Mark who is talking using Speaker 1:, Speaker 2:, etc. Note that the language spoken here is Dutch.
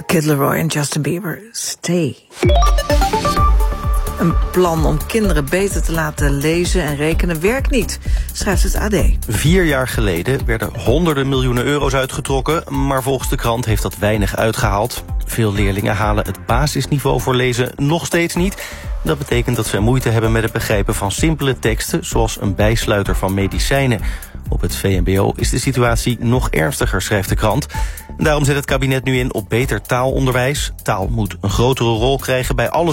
Speaker 1: Kid Laroi en Justin Bieber, Stay. Een plan om kinderen beter te laten lezen en rekenen werkt niet, schrijft het AD.
Speaker 2: 4 jaar geleden werden honderden miljoenen euro's uitgetrokken, maar volgens de krant heeft dat weinig uitgehaald. Veel leerlingen halen het basisniveau voor lezen nog steeds niet. Dat betekent dat ze moeite hebben met het begrijpen van simpele teksten, zoals een bijsluiter van medicijnen. Op het VMBO is de situatie nog ernstiger, schrijft de krant. Daarom zet het kabinet nu in op beter taalonderwijs. Taal moet een grotere rol krijgen bij alle